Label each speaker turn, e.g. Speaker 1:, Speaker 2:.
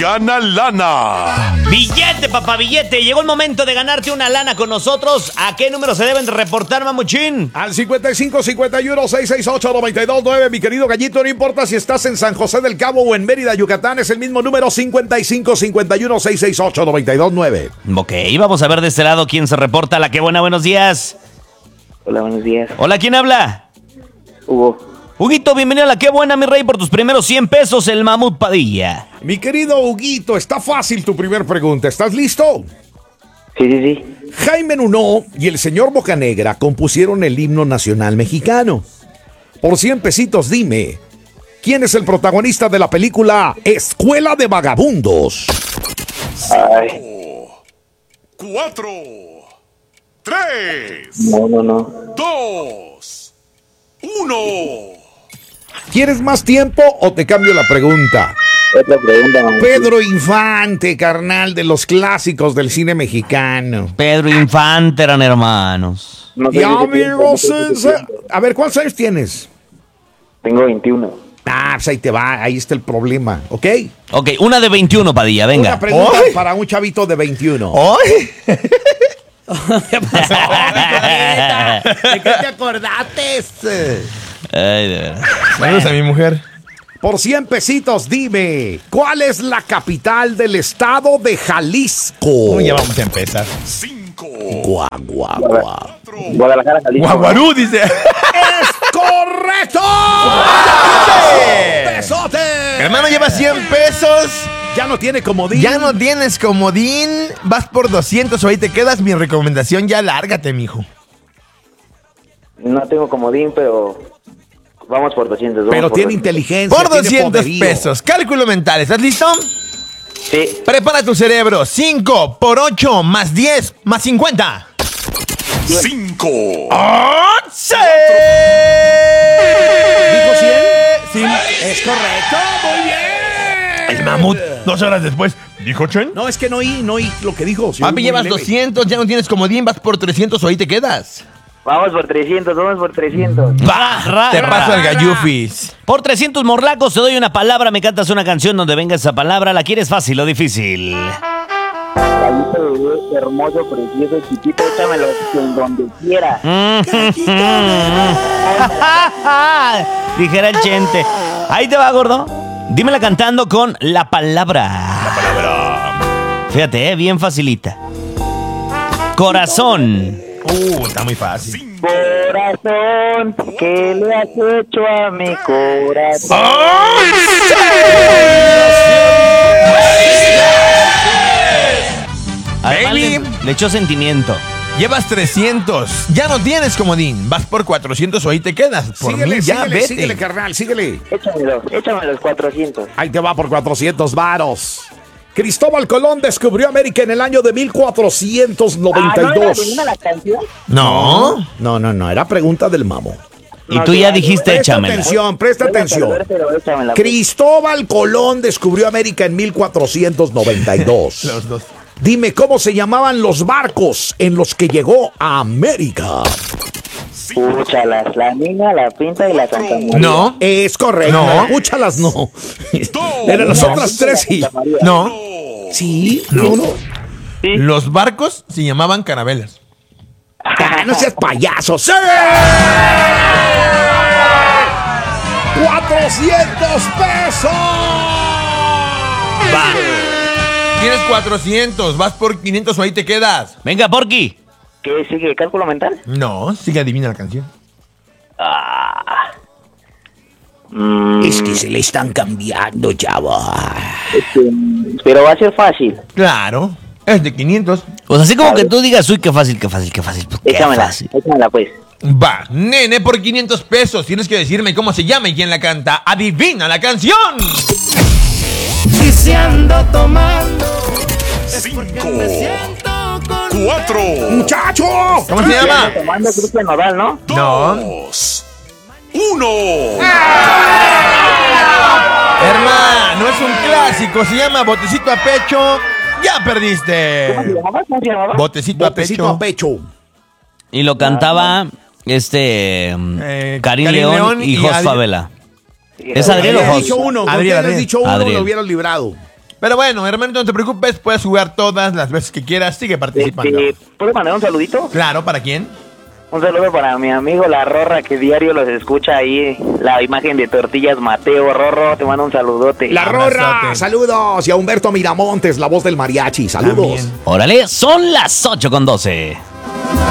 Speaker 1: gana lana.
Speaker 2: Billete, papá, billete. Llegó el momento de ganarte una lana con nosotros. ¿A qué número se deben reportar, mamuchín?
Speaker 3: Al 55-51-668-929, mi querido Gallito. No importa si estás en San José del Cabo o en Mérida, Yucatán. Es el mismo número, 55-51-668-929.
Speaker 2: Ok, vamos a ver de este lado quién se reporta. La que buena, buenos días.
Speaker 4: Hola, buenos días.
Speaker 2: Hola, ¿quién habla?
Speaker 4: Hugo.
Speaker 2: Huguito, bienvenido a la que buena, mi rey, por tus primeros 100 pesos, el Mamut Padilla.
Speaker 3: Mi querido Huguito, está fácil tu primer pregunta. ¿Estás listo?
Speaker 4: Sí.
Speaker 3: Jaime Nuno y el señor Bocanegra compusieron el himno nacional mexicano. Por 100 pesitos, dime, ¿quién es el protagonista de la película Escuela de Vagabundos?
Speaker 4: Ay.
Speaker 1: 4, 3,
Speaker 4: No.
Speaker 1: 2, 1.
Speaker 3: ¿Quieres más tiempo o te cambio la pregunta?
Speaker 4: Otra pregunta, mamá.
Speaker 3: Pedro Infante, carnal de los clásicos del cine mexicano.
Speaker 2: Pedro Infante eran hermanos.
Speaker 4: No sé
Speaker 3: Y
Speaker 4: si se
Speaker 3: amigos,
Speaker 4: piensa.
Speaker 3: a ver, ¿cuántos años tienes?
Speaker 4: Tengo 21.
Speaker 3: Ah, pues ahí te va, ahí está el problema, ¿ok?
Speaker 2: Ok, una de 21, Padilla, venga.
Speaker 3: Una pregunta
Speaker 5: ¡Ay!
Speaker 3: para un chavito de 21.
Speaker 5: ¡Ay!
Speaker 3: ¿Qué pasó, ¿De qué te acordaste?
Speaker 2: Ay, de verdad.
Speaker 5: Saludos a mi mujer.
Speaker 3: Por 100 pesitos, dime, ¿cuál es la capital del estado de Jalisco?
Speaker 5: Uy, ya vamos a empezar.
Speaker 1: 5,
Speaker 3: Guau.
Speaker 4: Guadalajara, Jalisco.
Speaker 5: Guaguarú, dice.
Speaker 3: ¡Es correcto!
Speaker 5: ¡Sí!
Speaker 3: ¡Pesote!
Speaker 5: Hermano, lleva 100 pesos.
Speaker 3: Ya no tiene comodín.
Speaker 5: Ya no tienes comodín. Vas por 200 o ahí te quedas. Mi recomendación, ya lárgate, mijo.
Speaker 4: No tengo comodín, pero vamos por 200.
Speaker 3: Pero tiene inteligencia.
Speaker 5: Por
Speaker 3: tiene
Speaker 5: 200
Speaker 3: poderío.
Speaker 5: pesos. Cálculo mental. ¿Estás listo?
Speaker 4: Sí.
Speaker 5: Prepara tu cerebro. 5 por 8 más 10 más 50.
Speaker 1: 5,
Speaker 5: ¡Sí!
Speaker 3: ¿Dijo 100?
Speaker 5: Sí.
Speaker 3: Es correcto, muy bien.
Speaker 5: El mamut, 2 horas después. ¿Dijo Chen?
Speaker 3: No, es que no oí lo que dijo.
Speaker 5: Papi, llevas 200, ya no tienes comodín, vas por 300 o ahí te quedas.
Speaker 4: Vamos por 300.
Speaker 2: Va,
Speaker 5: Te paso al gallufis.
Speaker 2: Por 300 morlacos te doy una palabra, me cantas una canción donde venga esa palabra. ¿La quieres fácil o difícil?
Speaker 4: Gallito de bebé, hermoso, precioso, chiquito. Échamelo en donde quiera.
Speaker 2: Dijera el Chente. Ahí te va, gordo. Dímela cantando con la palabra. Fíjate, bien facilita. Corazón.
Speaker 5: Está muy fácil.
Speaker 4: Corazón, ¿qué le has hecho a mi corazón?
Speaker 2: Además,
Speaker 5: Baby.
Speaker 2: le echó sentimiento.
Speaker 5: Llevas 300, ya no tienes comodín, vas por 400 o ahí te quedas. Por mí ya vete.
Speaker 3: síguele, carnal, síguele.
Speaker 4: Échame los 400.
Speaker 3: Ahí te va por 400 varos. Cristóbal Colón descubrió América en el año de 1492.
Speaker 4: ¿No la canción?
Speaker 5: No.
Speaker 3: No, era pregunta del mamo.
Speaker 2: Y tú ya dijiste
Speaker 3: Presta
Speaker 2: échamela.
Speaker 3: atención, presta atención.
Speaker 4: Pero échamela.
Speaker 3: Cristóbal Colón descubrió América en 1492.
Speaker 5: Los dos.
Speaker 3: Dime cómo se llamaban los barcos en los que llegó a América.
Speaker 4: Púchalas, la niña, la pinta y la Santa María.
Speaker 5: No.
Speaker 3: Es correcto.
Speaker 5: No.
Speaker 3: Escúchalas, no. Eran las otras tres, sí.
Speaker 5: No.
Speaker 3: Sí, no.
Speaker 4: Sí.
Speaker 5: Los barcos se llamaban carabelas.
Speaker 3: Ah, no seas payaso. ¡Sí! 400 pesos.
Speaker 5: Va. Tienes 400, vas por 500 o ahí te quedas.
Speaker 2: Venga, Porky.
Speaker 4: ¿Qué sigue? ¿Cálculo mental?
Speaker 5: No, sigue adivina la canción.
Speaker 3: Es que se le están cambiando, chavo.
Speaker 4: Pero va a ser fácil.
Speaker 5: Claro, es de 500.
Speaker 2: Pues así como que tú digas, uy, qué fácil. Pues qué
Speaker 4: Échamela
Speaker 2: fácil.
Speaker 4: pues.
Speaker 5: Va, nene, por 500 pesos. Tienes que decirme cómo se llama y quién la canta. Adivina la canción.
Speaker 6: Y si ando tomando
Speaker 1: 5, 4,
Speaker 3: ¡Muchacho!
Speaker 5: ¿Cómo se llama?
Speaker 4: Tomando Cristian Nodal, ¿no?
Speaker 5: No.
Speaker 1: 2, 1.
Speaker 5: Hermano, es un clásico. Se llama Botecito a Pecho. Ya perdiste.
Speaker 4: ¿Cómo se llamaba?
Speaker 5: Botecito a
Speaker 3: Botecito
Speaker 5: Pecho.
Speaker 3: a pecho.
Speaker 2: Y lo cantaba Karim León y Jos
Speaker 5: Adri-
Speaker 2: Favela. ¿Es
Speaker 4: Adrián
Speaker 2: Adriel o
Speaker 3: Hubieras
Speaker 2: Jos?
Speaker 3: dicho uno,
Speaker 5: Adriel,
Speaker 3: hubieras dicho uno,
Speaker 2: Adriel.
Speaker 3: lo hubieras librado.
Speaker 5: Pero bueno, hermanito, no te preocupes, puedes jugar todas las veces que quieras, sigue participando.
Speaker 4: ¿Puedo mandar un saludito?
Speaker 5: Claro, ¿para quién?
Speaker 4: Un saludo para mi amigo La Rorra, que diario los escucha ahí. La imagen de tortillas Mateo. Rorro, te mando un saludote.
Speaker 3: La Rorra,
Speaker 5: Abrazote.
Speaker 3: saludos. Y a Humberto Miramontes, la voz del mariachi, saludos.
Speaker 5: También.
Speaker 2: Órale, son las 8:12.